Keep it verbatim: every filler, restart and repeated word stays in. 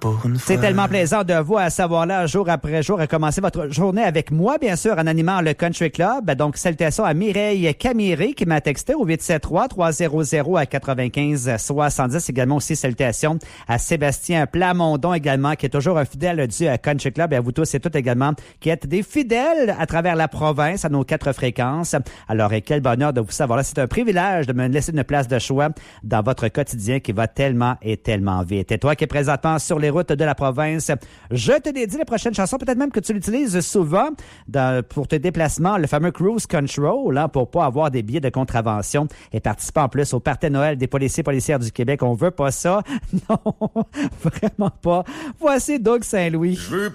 pour une fois. C'est tellement plaisant de vous à savoir là, jour après jour, à commencer votre journée avec moi, bien sûr, en animant le Country Club. Donc, salutations à Mireille Camiré qui m'a texté au huit sept trois trois zéro zéro à quatre-vingt-quinze soixante-dix. Également aussi, salutations à Sébastien Plamondon également, qui est toujours un fidèle du Country Club. Et à vous tous et toutes également, qui êtes des fidèles à travers la province, à nos quatre fréquences. Alors, quel bonheur de vous savoir là. C'est un privilège de me laisser une place de choix dans votre quotidien qui va tellement et tellement vite. Et toi qui es présentement sur les routes de la province, je te dédie la prochaine chanson, peut-être même que tu l'utilises souvent dans, pour tes déplacements, le fameux Cruise Control, hein, pour pas avoir des billets de contravention et participer en plus au party Noël des policiers et policières du Québec. On veut pas ça. Non, vraiment pas. Voici Doug Saint-Louis.